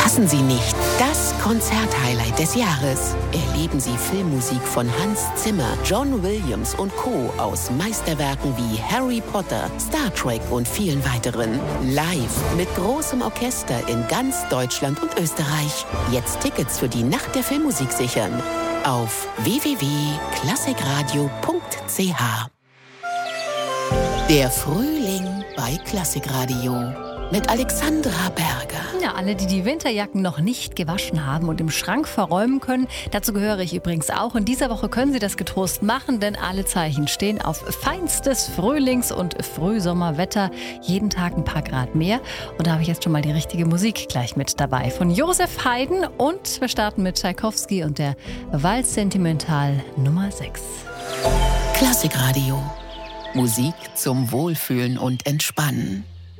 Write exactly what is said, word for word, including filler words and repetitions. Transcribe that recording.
Verpassen Sie nicht das Konzerthighlight des Jahres. Erleben Sie Filmmusik von Hans Zimmer, John Williams und Co. aus Meisterwerken wie Harry Potter, Star Trek und vielen weiteren. Live mit großem Orchester in ganz Deutschland und Österreich. Jetzt Tickets für die Nacht der Filmmusik sichern. Auf w w w punkt klassikradio punkt c h. Der Frühling bei Klassikradio mit Alexandra Berger. Ja, alle, die die Winterjacken noch nicht gewaschen haben und im Schrank verräumen können, dazu gehöre ich übrigens auch. In dieser Woche können Sie das getrost machen, denn alle Zeichen stehen auf feinstes Frühlings- und Frühsommerwetter. Jeden Tag ein paar Grad mehr. Und da habe ich jetzt schon mal die richtige Musik gleich mit dabei. Von Josef Haydn, und wir starten mit Tschaikowski und der Valse Sentimental Nummer sechs. Klassikradio. Musik zum Wohlfühlen und Entspannen.